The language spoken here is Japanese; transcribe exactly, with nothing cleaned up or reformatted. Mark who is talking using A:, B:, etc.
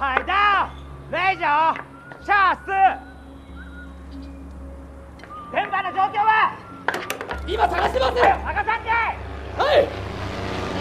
A: 海盗、雷城、シャース。現場の状況は？
B: 今探してます。
A: 探さんけ。
B: はい。